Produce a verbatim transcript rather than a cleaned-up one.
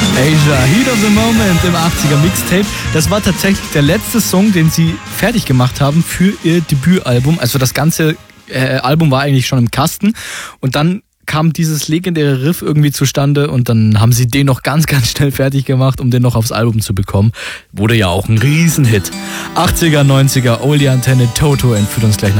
Asia, Heat of the Moment im achtziger Mixtape. Das war tatsächlich der letzte Song, den sie fertig gemacht haben für ihr Debütalbum. Also das ganze äh, Album war eigentlich schon im Kasten. Und dann kam dieses legendäre Riff irgendwie zustande und dann haben sie den noch ganz, ganz schnell fertig gemacht, um den noch aufs Album zu bekommen. Wurde ja auch ein Riesenhit. achtziger, neunziger, Oldie Antenne, Toto entführt uns gleich nach